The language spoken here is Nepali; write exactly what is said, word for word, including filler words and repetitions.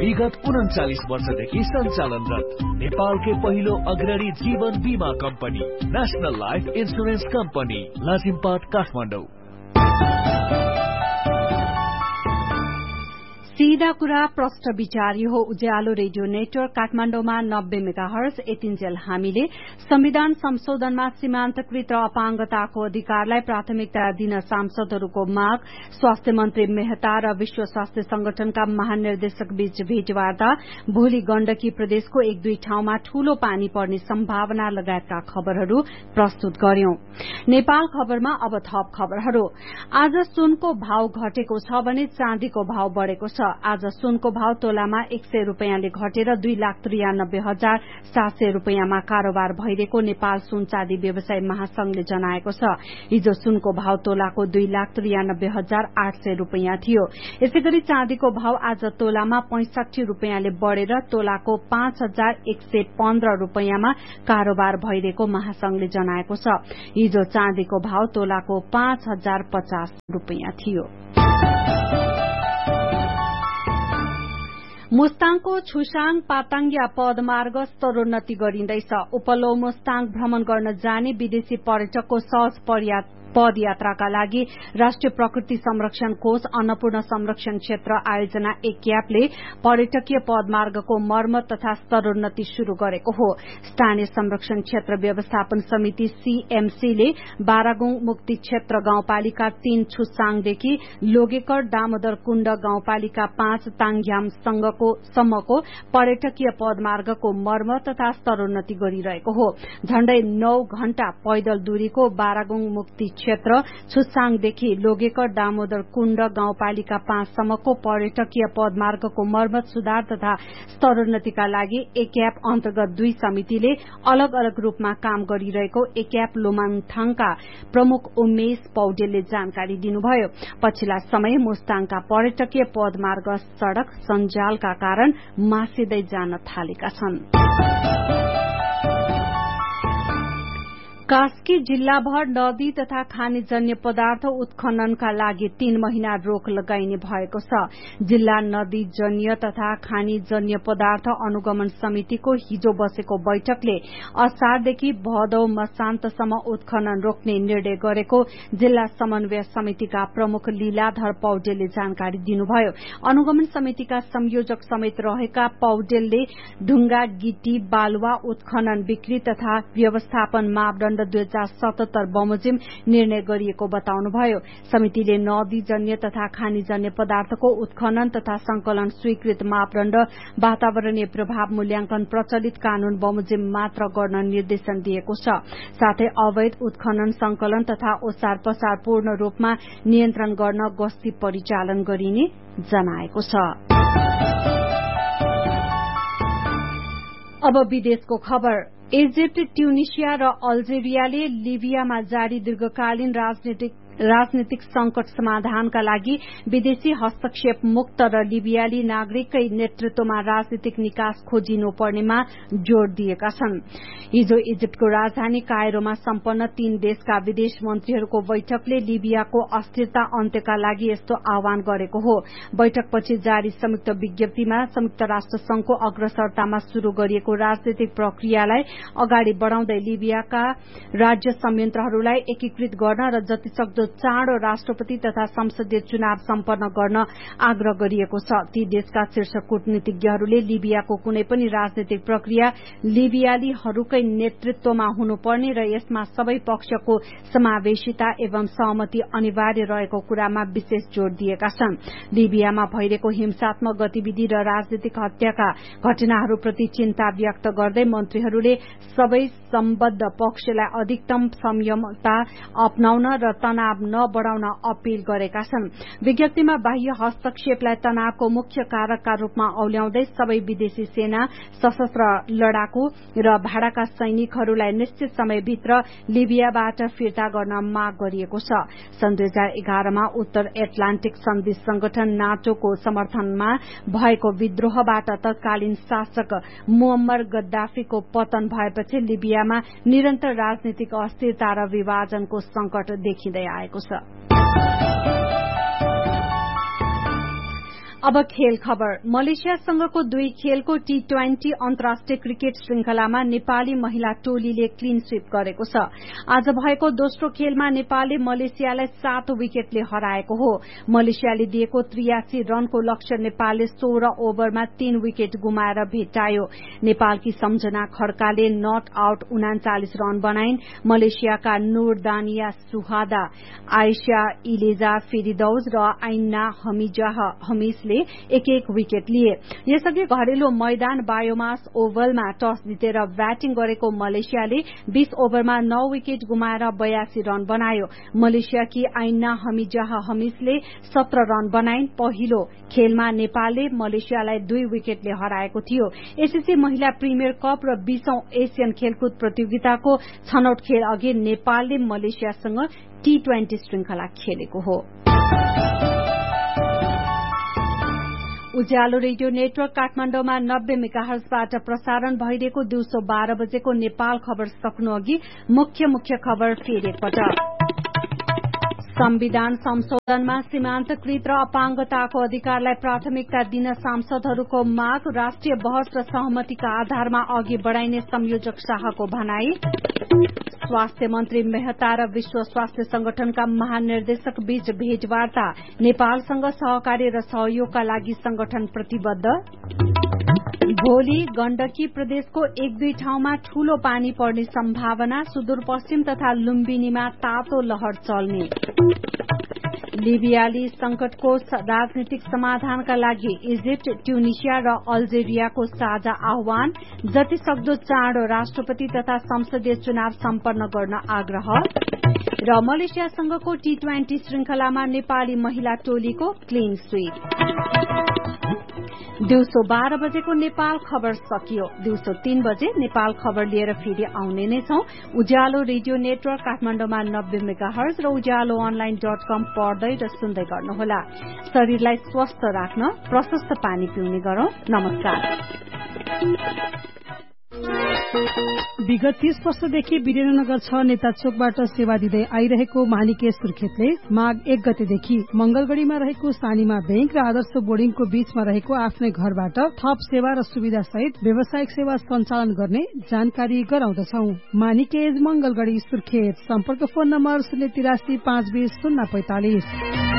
विगत उन्चालिस वर्षदेखि सञ्चालनरत नेपालकै पहिलो अग्रणी जीवन बीमा company national life insurance company Lazimpat Kathmandu. सीधा कुरा प्रश्न विचार हो उज्यालो रेडियो नेटवर्क काठमाडौँमा नब्बे मेगाहर्ज एतिन्जेल हामीले संविधान संशोधनमा सीमान्तकृत र अपाङ्गताको अधिकारलाई प्राथमिकता दिन सांसदहरूको माग, स्वास्थ्य मन्त्री मेहता र विश्व स्वास्थ्य संगठनका महानिर्देशक बीच भेटवार्ता, भोलि गण्डकी प्रदेशको एक दुई ठाउँमा ठूलो पानी पर्ने सम्भावना लगायतका खबरहरू प्रस्तुत गर्यौं। नेपाल खबरमा अब थप खबरहरू। आज सुनको भाव घटेको छ भने चाँदीको भाव बढ़ेको छ। आज सुनको भाव तोलामा एक सय रूपियाँले घटेर दुई लाख त्रियानब्बे हजार सात सय रूपियाँमा कारोबार भइरहेको नेपाल सुन चाँदी व्यवसाय महासंघले जनाएको छ। हिजो सुनको भाव तोलाको दुई लाख त्रियानब्बे हजार आठ सय रूपियाँ थियो। यसैगरी चाँदीको भाव आज तोलामा पैंसठी रूपियाँले बढ़ेर तोलाको पाँच हजार एक सय पन्ध्र रूपियाँमा कारोबार भइरहेको महासंघले जनाएको छ। हिजो चाँदीको भाव तोलाको पाँच हजार पचास रूपियाँ थियो। मुस्ताङको छुसाङ पाताङ्ग्या पदमार्ग स्तरोन्नति गरिँदैछ। उपलो मुस्ताङ भ्रमण गर्न जाने विदेशी पर्यटकको सहज पर्याप्त पदयात्राका लागि राष्ट्रिय प्रकृति संरक्षण कोष अन्नपूर्ण संरक्षण क्षेत्र आयोजना एक्यापले पर्यटकीय पदमार्गको मर्मत तथा स्तरोन्नति शुरू गरेको हो। स्थानीय संरक्षण क्षेत्र व्यवस्थापन समिति सीएमसीले बारागुङ मुक्ति क्षेत्र गाउँपालिका तीन छुसाङदेखि लोगेकर दामोदर कुण्ड गाउँपालिका पाँच ताङघ्याम सम्मको पर्यटकीय पदमार्गको मर्मत तथा स्तरोन्नति गरिरहेको हो। झण्डै नौ घण्टा पैदल दूरीको बारागुङ मुक्ति क्षेत्र छुसाङदेखि लोगेकर दामोदर कुण्ड गाउँपालिका पाँच सम्मको पर्यटकीय पदमार्गको मर्मत सुधार तथा स्तरोन्नतिका लागि एक्याप अन्तर्गत दुई समितिले अलग अलग रूपमा काम गरिरहेको एक्याप लोमाङथाङका प्रमुख उमेश पौडेलले जानकारी दिनुभयो। पछिल्ला समय मुस्ताङका पर्यटकीय पदमार्ग सड़क सञ्जालका कारण मासिँदै जान थालेका छन्। कास्की जिल्लाभर नदी तथा खानीजन्य पदार्थ उत्खननका लागि तीन महिना रोक लगाइने भएको छ। जिल्ला नदीजन्य तथा खानीजन्य पदार्थ अनुगमन समितिको हिजो बसेको बैठकले असारदेखि भदौ मसान्तसम्म उत्खनन रोक्ने निर्णय गरेको जिल्ला समन्वय समितिका प्रमुख लीलाधर पौडेलले जानकारी दिनुभयो। अनुगमन समितिका संयोजक समेत रहेका पौडेलले ढुंगा गिटी बालुवा उत्खनन बिक्री तथा व्यवस्थापन मापदण्ड दुई हजार सतहत्तर बमोजिम निर्णय गरिएको बताउनुभयो। समितिले नदीजन्य तथा खानीजन्य पदार्थको उत्खनन तथा संकलन स्वीकृत मापदण्ड वातावरणीय प्रभाव मूल्यांकन प्रचलित कानून बमोजिम मात्र गर्न निर्देशन दिएको छ। साथै अवैध उत्खनन संकलन तथा ओसार पसार पूर्ण रूपमा नियन्त्रण गर्न गस्ती परिचालन गरिने जनाएको छ। अब विदेशको खबर। इजिप्ट, ट्युनिसिया र अल्जेरियाले लिबियामा जारी दीर्घकालीन राजनीतिक राजनीतिक संकट समाधानका लागि विदेशी हस्तक्षेप मुक्त र लिबियाली नागरिककै नेतृत्वमा राजनीतिक निकास खोजिनुपर्नेमा जोड़ दिएका छन्। हिजो इजिप्टको राजधानी कायरोमा सम्पन्न तीन देशका विदेश मन्त्रीहरूको बैठकले लिबियाको अस्थिरता अन्त्यका लागि यस्तो आह्वान गरेको हो। बैठकपछि जारी संयुक्त विज्ञप्तिमा संयुक्त राष्ट्र संघको अग्रसरतामा शुरू गरिएको राजनीतिक प्रक्रियालाई अगाडि बढ़ाउँदै लिबियाका राज्य संयन्त्रहरूलाई एकीकृत गर्न र जतिसक्दो चाँडो राष्ट्रपति तथा संसदीय चुनाव सम्पन्न गर्न आग्रह गरिएको छ। ती देशका शीर्ष कूटनीतिज्ञहरूले लिबियाको कुनै पनि राजनीतिक प्रक्रिया लिबियालीहरूकै नेतृत्वमा हुनुपर्ने र यसमा सबै पक्षको समावेशिता एवं सहमति अनिवार्य रहेको कुरामा विशेष जोड़ दिएका छन्। लिबियामा भइरहेको हिंसात्मक गतिविधि र राजनीतिक हत्याका घटनाहरूप्रति चिन्ता व्यक्त गर्दै मन्त्रीहरूले सबै सम्बद्ध पक्षलाई अधिकतम संयमता अपनाउन र तनाव नबढ़ाउन अपील गरेका छन्। विज्ञप्तिमा बाह्य हस्तक्षेपलाई तनावको मुख्य कारकका रूपमा औल्याउँदै सबै विदेशी सेना, सशस्त्र लडाकू र भाड़ाका सैनिकहरूलाई निश्चित समयभित्र लिबियाबाट फिर्ता गर्न माग गरिएको छ। सन् दुई हजार एघारमा उत्तर एटलान्टिक सन्धि संगठन नाटोको समर्थनमा भएको विद्रोहबाट तत्कालीन शासक मुअम्मर गद्दाफीको पतन भएपछि लिबियामा निरन्तर राजनीतिक अस्थिरता र विभाजनको संकट देखिँदै आएको छ। अब खेल खबर। मलेसियासँगको दुई खेलको टी ट्वेन्टी अन्तर्राष्ट्रिय क्रिकेट श्रृंखलामा नेपाली महिला टोलीले क्लीन स्वीप गरेको छ। आज भएको दोस्रो खेलमा नेपालले मलेसियालाई सात विकेटले हराएको हो। मलेसियाले दिएको त्रियासी रनको लक्ष्य नेपालले सोह्र ओभरमा तीन विकेट गुमाएर भेट्टायो। नेपालकी सम्झना खड्काले नट आउट उनाचालिस रन बनाइन्। मलेसियाका नूरदानिया सुहादा, आयशा इलेजा फेरिदौज र आइन्ना हमिजाह हमिसले एक एक विकेट लिए। यसअघि घरेलु मैदान बायोमास ओभलमा टस जितेर ब्याटिङ गरेको मलेसियाले बीस ओभरमा नौ विकेट गुमाएर बयासी रन बनायो। मलेसियाकी आइन्ना हमिजाह हमिसले सत्र रन बनाइन्। पहिलो खेलमा नेपालले मलेसियालाई दुई विकेटले हराएको थियो। एसएससी महिला प्रिमियर कप र बीसौं एसियन खेलकुद प्रतियोगिताको छनौट खेल अघि नेपालले मलेसियासँग टी ट्वेन्टी श्रृंखला खेलेको हो। उज्यालो रेडियो नेटवर्क काठमाडौँमा नब्बे मेगाहर्जबाट प्रसारण भइरहेको दिउँसो बाह्र बजेको नेपाल खबर सक्नु अघि मुख्य मुख्य खबर फेरि एकपटक। संविधान संशोधनमा सीमान्तकृत र अपाङ्गताको अधिकारलाई प्राथमिकता दिन सांसदहरूको माग। राष्ट्रिय बहस र सहमतिका आधारमा अघि बढ़ाइने संयोजक शाहको भनाई। स्वास्थ्य मन्त्री मेहता र विश्व स्वास्थ्य संगठनका महानिर्देशक बीच भेटवार्ता। नेपालसँग सहकारी र सहयोगका लागि संगठन प्रतिबद्ध। भोलि गण्डकी प्रदेशको एक दुई ठाउँमा ठूलो पानी पर्ने सम्भावना। सुदूरपश्चिम तथा लुम्बिनीमा तातो लहर चल्ने। लिबियाली संकटको राजनीतिक समाधानका लागि इजिप्ट, ट्युनिसिया र अल्जेरियाको साझा आह्वान। जतिसक्दो चाँडो राष्ट्रपति तथा संसदीय चुनाव सम्पन्न गर्न आग्रह। र मलेसियासँगको टी ट्वेन्टी श्रृंखलामा नेपाली महिला टोलीको क्लीन स्वीप। दिउँसो बाह्र बजेको नेपाल खबर सकियो। दिउँसो तीन बजे नेपाल खबर लिएर फेरि आउने नै छौं। उज्यालो रेडियो नेटवर्क काठमाडौँमा नब्बे मेगाहर्ज र उज्यालो अनलाइन डट कम पढ्दै र सुन्दै गर्नुहोला। शरीरलाई स्वस्थ राख्न प्रशस्त पानी पिउने गरौं। नमस्कार। विगत तीस वर्षदेखि वीरेन्द्रनगर छ नेता चोकबाट सेवा दिँदै आइरहेको मानिके सुर्खेतले माघ एक गतेदेखि मंगलगढ़ीमा रहेको सानीमा बैंक र आदर्श बोर्डिङको बीचमा रहेको आफ्नै घरबाट थप सेवा र सुविधा सहित व्यावसायिक सेवा सञ्चालन गर्ने जानकारी गराउँदछौ। मानिके मंगलगढ़ी सुर्खेत। सम्पर्क फोन नम्बर शून्य तिरासी पाँच बीस शून्य पैंतालिस।